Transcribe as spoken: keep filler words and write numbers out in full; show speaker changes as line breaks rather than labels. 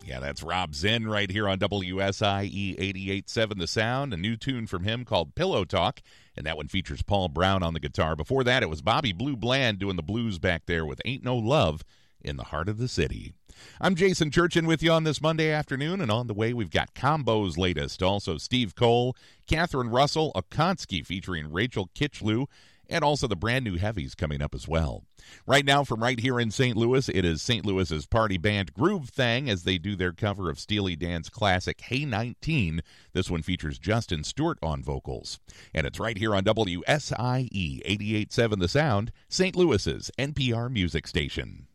Yeah, that's Rob Zinn right here on W S I E eighty-eight point seven The Sound. A new tune from him called Pillow Talk, and that one features Paul Brown on the guitar. Before that, it was Bobby Blue Bland doing the blues back there with Ain't No Love in the Heart of the City. I'm Jason Churchin with you on this Monday afternoon, and on the way we've got Combo's latest. Also Steve Cole, Catherine Russell, Okonski featuring Rachel Kitchlew, and also the brand new Heavies coming up as well. Right now from right here in Saint Louis, it is Saint Louis's party band Groove Thang as they do their cover of Steely Dan's classic Hey nineteen. This one features Justin Stewart on vocals. And it's right here on W S I E eighty-eight point seven The Sound, Saint Louis's N P R music station.